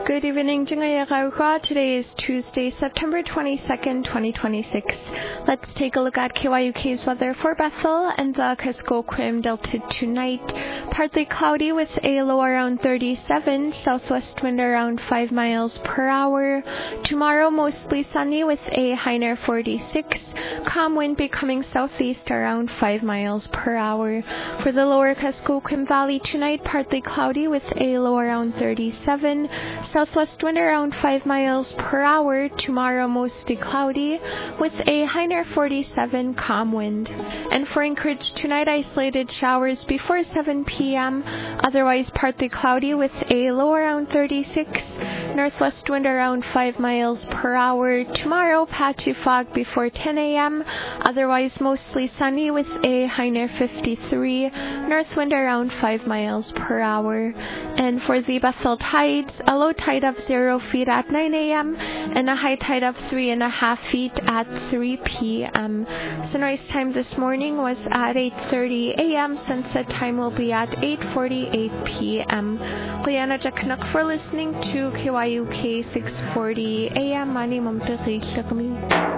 Good evening, Jingayagauga. Today is Tuesday, September 22nd, 2026. Let's take a look at KYUK's weather for Bethel and the Kuskokwim Delta tonight. Partly cloudy with a low around 37, southwest wind around 5 miles per hour. Tomorrow, mostly sunny with a high near 46, calm wind becoming southeast around 5 miles per hour. For the lower Kuskokwim Valley tonight, partly cloudy with a low around 37, southwest wind around 5 miles per hour. Tomorrow, mostly cloudy with a high near 47, calm wind. And for Anchorage tonight, isolated showers before 7 p.m. Otherwise, partly cloudy with a low around 36, northwest wind around 5 miles per hour. Tomorrow, patchy fog before 10 a.m. Otherwise, mostly sunny with a high near 53, north wind around 5 miles per hour. And for the Bethel tides, a low tide of 0 feet at 9 a.m. and a high tide of 3.5 feet at 3 p.m. Sunrise time this morning was at 8:30 a.m. Sunset time will be at 8:48 p.m. Liana Jacknock for listening to KYUK 640 a.m. Mani Mamtari Shakami.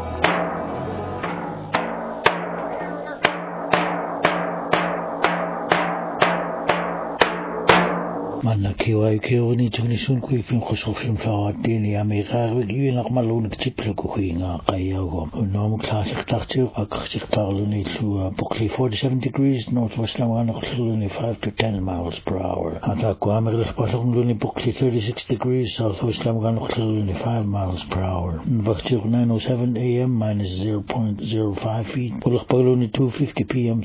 Manna KYUK ni tunisun kui fin khosofim flawadini amigar wigi naqmalun ktiplu kuinga qayago unom classic taqtir akkhir tarluni through Buckley 47 degrees northwest lawanaqluni 5 to 10 miles per hour ata kwamir lkhpaluni Buckley 36 degrees southwest lawanaqluni 5 miles per hour vaktir 9:07 am minus 0.05 feet lkhpaluni 2:50 pm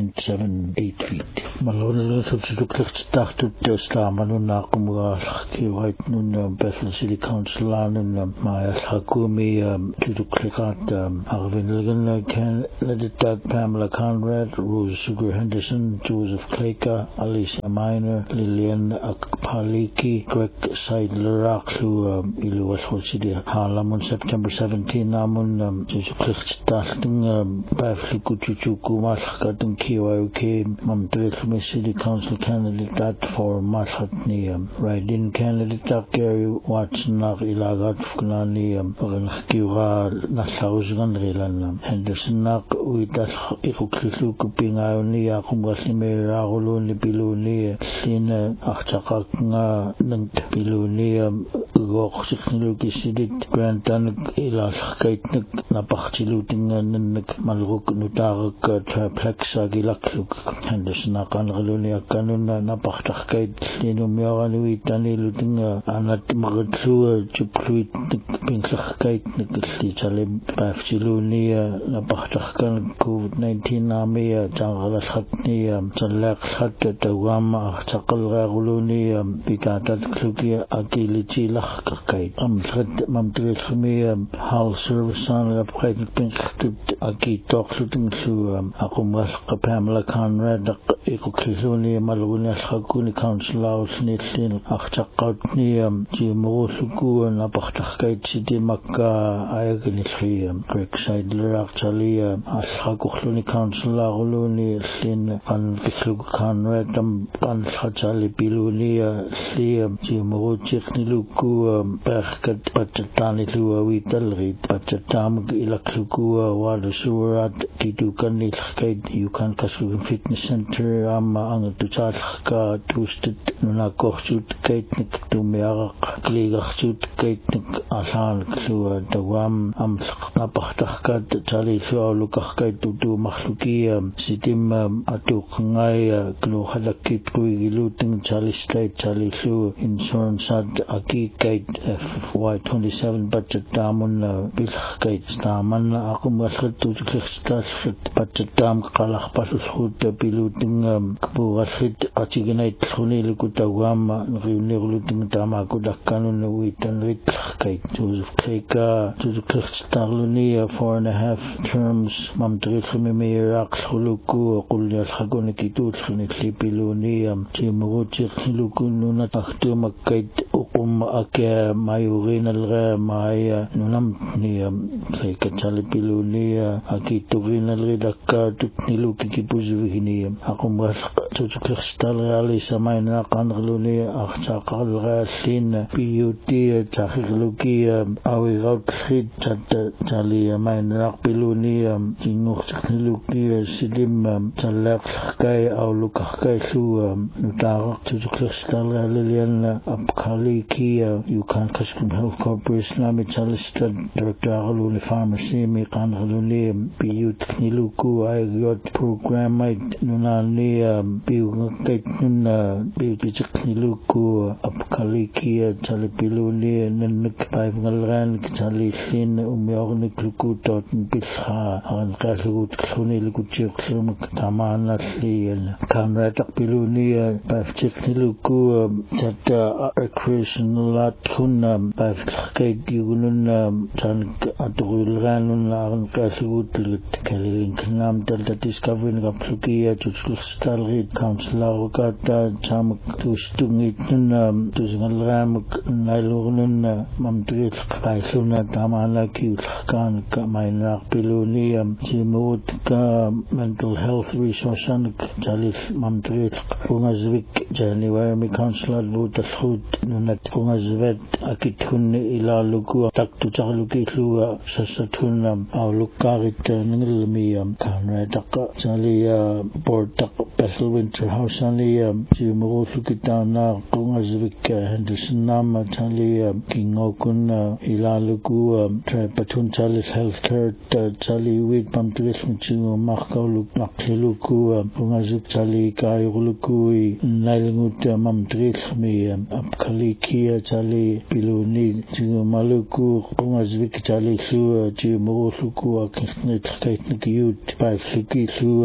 3.78 feet malona substitute taqtu Manuna Kumga right nun Bethel City Council and Maya Hakumi to click out Arvin Ligan Candidate Pamela Conrad, Rose Sugar Henderson, Joseph Klaker, Alicia Miner, Lillian Akpaliki, Greg Seidler Aklu Ilu Westwood City Harlem on September 17 Namun to click starting Bafliku Chuchuku Mashkatan KYUK Mamdre City Council candidate for Hatni Riding candidate Gary Watson ilagat fkunani pagnakiwa nasausgan rilan Henderson nak uitas ikuklisu kupingayoni akum gasime raguluni piluni sin akchakak nga nang piluni goxikniluki sidit grantan ilaskait napakchilutin nan malruk nutarak triplexa gilakluk Henderson akan galuni akanun napaktakait Numyaganui Tani Lutinga Anat Magatsu Chupluit Pinklakait Nikli Chalim Pafchilunia Napachtakan COVID-19 Namia Jangalas Hatnia Chalak Hat Tawama Chakal Ragulunia Pitatat Klukia Akilichi Lachkait Amsat Mamtrismia House Service on the Private Pinkstut Aki Talk Luting to Akumas Pamela Conrad Ekokisunia Malunia Hakuni Council Snitsin Achakatni Jimrosuku and Apachtakait City Maka Ayaganisri Greg Seidler actually Ashakukluni Council Aruluni Sin Van Kisluk Conrad Pan Hachali Pilunia Sliam Jimrochikni Luku Berkat Pachatani Lua Vitalrit Pachatam Ilakluku Wadasurat Kitukan Ilkait you can Kasu Fitness Center Angatuchaka Twisted Nuna kochut kaitnik tumiarak kligachut kaitnik asan klua dawam napachtakkat chali sua lukakait tu makhluki sitim atuk ngai klu hadakit kuigiluting chali state chali su insurance ad aki kait FY27 budget damun bilkait staman akum wasat tu klikstas budget dam kalakh pasus khut piluting kbuwasit achignait khuni Kutawam Nuruluting Tamaku Dakanun Witan Ritkait Joseph Klaker Joseph Starlunia 4.5 terms Mamtrismi Mirak Huluku Kulias Hagoniki Tutsunit Lipilunia Timuruchik Lukununa Achtumakait uqum akia mayurina lga maya nunam ni kachali piluni akitugina lgidaka tutnilu kikipuzvihini aqum tutukistal ali samayna qangluni aqchaqal sin piuti takhluki awigaut khid tali mayna piluni jinguxtkhluki sidim talaq kai aw lukkai su nutaq tutukistal alian apkhaliki you can custom health corporation amisalistan director aluni pharmacy mi qangluni piut niluku ayot program nunani piungkait nuna piutik niluku apkhaliki talipiluni nanak paivngalran talisin umyornik lukutot pilha an qasgut khuni lukuchik khlumak tamana lian kanratak piluni paftik niluku tata recreational atkhuna pafkait yugunun tan atulganun an qasgut kalilin knam dalta discovery ngapluki tutstalgit counselor kata chamak tustungit nun tusingalram nailunun mamtrit qaisuna tamana kiulkan kamayna piluni timut ka mental health resource jalis mamtrit ungazvik january mi counselor vutalkhut nunat ungazvet akithun ila luku taktu chaqluki lu sasatun awlukarit ningilmi kanra takka jali board tak Bethel Winter House ali jimurulukitana qungazvik Henderson nama jali kingokun ila luku trapatun jalis healthcare jali wit pamtris mchingo makkauluk makluku qungazvik jali kayuluku nailingut mamtris mi apkhaliki jali piluni jingo maluku qungazvik jali su jimuruluku akhnit kaitnik yut paifluki su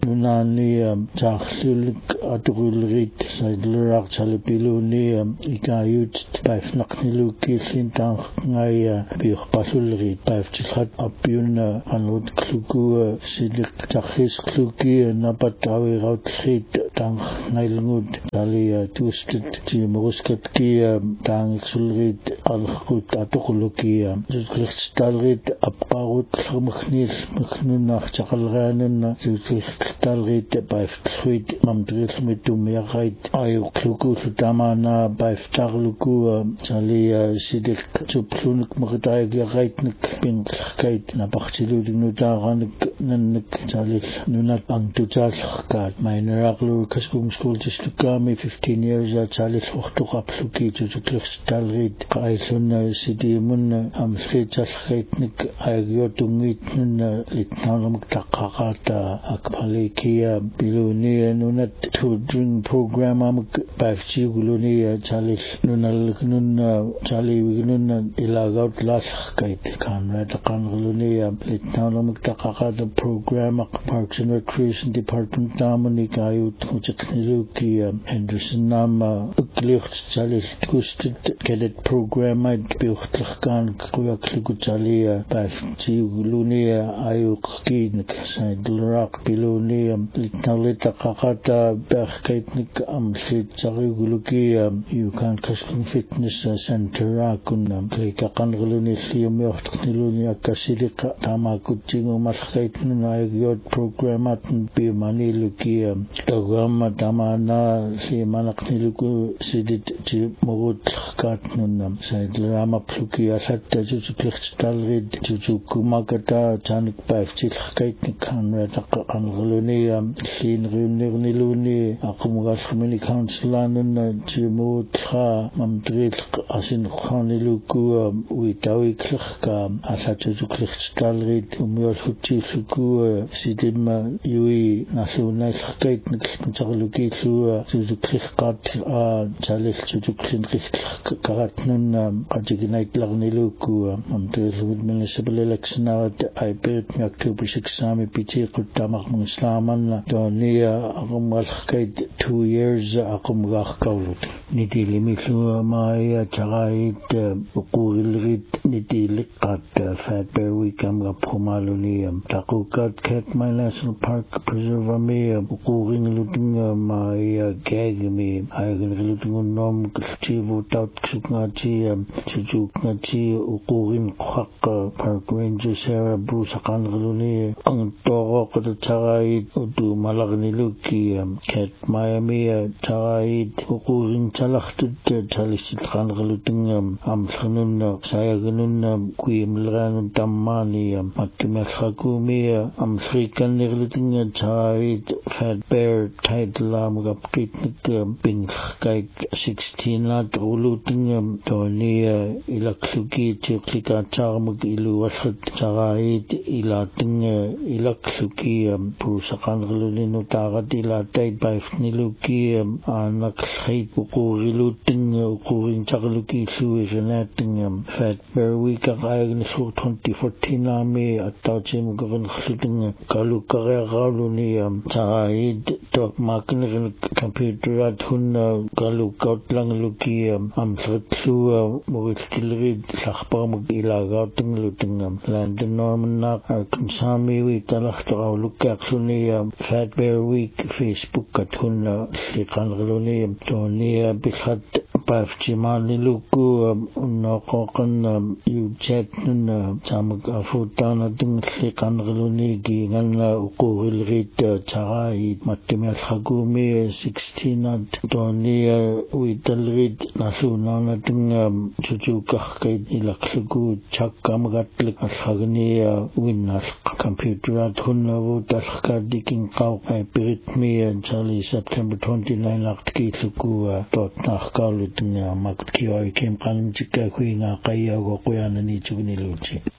nunani jaxlulik atugulrit saidlurak chalipiluni ikayut paifnaqniluki sintang ngaya biuqpasulrit paifchilhat apyun anut kluku sidik jaxis kluki napatawi rautrit tang nailngut dali tustit jimuruskat ki tang sulrit alkhut atuguluki jusklitstalrit apqarut khmkhnis mkhnunach chaqalganun jusklitstalrit paiftlhuit mamtril mitum yaqait ayu kluku tamana paiftarluku jali sidik chuplunuk mqtaig yaqaitnik pinqkait napachtilud nutaranik nannik jali nunat angtujalkhkat mainraqlu kaskum school tistukami 15 years jali waqtuqapluki jusklitstalrit qaisun sidimun amsrit jalkhaitnik ayotungit nun litnalmuk taqaqata akpalikia piluni nunat to drink program amuk paifchi guluni chalis nunal nun chali wignun ilagaut laskait kanra taqan guluni litnalmuk taqaqata program Parks and Recreation Department tamani kayut kuchakniluki Henderson nama uklicht chalis kustit cadet program at biuchtlakan kuyakliku chali paifchi guluni ayuqkin saidlrak piluni litnalita qaqata berkaitnik amsit sagiguluki you can custom fitness center akun klikakan guluni sliumyortniluni akasidik tamakutjingu malkaitnun ayot programat bimaniluki program tamana slimanaqniluku sidit jimurut katnun saidlama pluki asatta jujuklitstalrid jujukumakata chanik paifchil kaitnik kanra taqan guluni linrinirniluni aqumgasmini counselanun jimutha mamtril asin khaniluku witawikhlka asachujuklichtalrit umyolhutiluku sidima yui nasunalkaitnik mtaqluki lu jujukliqat jalis jujuklinqikaratnun qajignaitlagniluku mamtril municipal election I built me October 6 sami piti qutamaq islaman donia aqumgalkhait 2 years aqumgaqkawlut nitilimitlu maya chagait uqugilrit nitiliqat Fatberry kamga phumaluni taqukat Katmai National Park preserve me uquginglut tinga mai gagmi agen relutung nom kultivo taut ksukngati chukngati uqurin qhaq park ranger Sarah Bruce qanrluni ang toro qad tagai udu malagni luki cat Miami tagai uqurin talahtut talisit qanrlutung amlhnun sayagnun kuimlran tammani makkimelhakumi amfrikan nirlutung tagai Fat Bear Tidelam Gapkitnik Pinkkai 16 lat ruluting Tony Ilaksuki Chiklika Charmuk Ilu Wasat Sarait Ilating Ilaksuki Pusakan Rulino Tarat Ilatai Baifniluki Anaksheit Ukuriluting Ukurin Charluki Suizanating Fat Bear Week Agni Sur 2014 Army Atachim Govern Shooting Kalukare Raluni Sarait Tok Makin computer at Hun Galukat Lang Luki Amsatsu Muriskilrid Sachpam Ilagating Lutingam Land Norman Nak Arkansami Witalachtra Lukaksuni Fat Bear Week Facebook at Hun Sikan Ruluni Tonia Bishat Pafchimani Luku Nokokan Uchet Samag Afutana Ding Sikan Ruluni Gingan Ukuril Charai Matimas Hagumi 16 at Donia Witalrid Nasunana Ting Chukakait Ilaksugu Chakamagatlik Ashagnia Winas computer at Hunavu Taskadiking Kau Piritmi and Charlie September 29 Laktki Suku dot Nachkalutin Makki came Kanchika Queen Akayago Koyan and Ichuniluchi.